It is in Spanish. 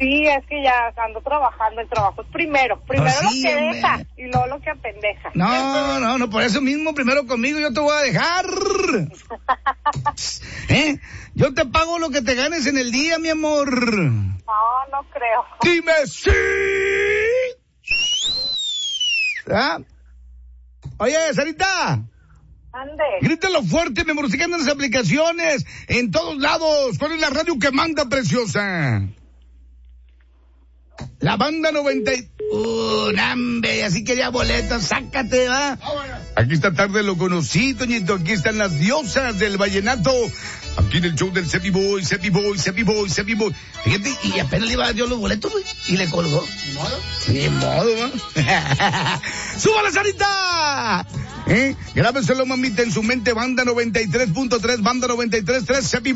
Sí, es que ya ando trabajando, el trabajo es primero sí, lo que deja y luego lo que apendeja. No, por eso mismo, primero conmigo yo te voy a dejar. Yo te pago lo que te ganes en el día, mi amor. No creo. Dime sí. ¿Ah? Oye, Sarita. Ande. Grítalo fuerte, mi amor, si andan las aplicaciones en todos lados. ¿Cuál es la radio que manda, preciosa? La banda 90. Nambe, así quería boletos, sácate, ¿va? Aquí esta tarde lo conocí, Toñito, aquí están las diosas del vallenato. Aquí en el show del Sepi Boy. Fíjate, y apenas le iba a dar yo los boletos, güey, y le colgó. Ni modo, ¿va? ¡Súbala, Sarita! Grábeselo, mamita, en su mente, banda 93.3, banda 93.3, Sepi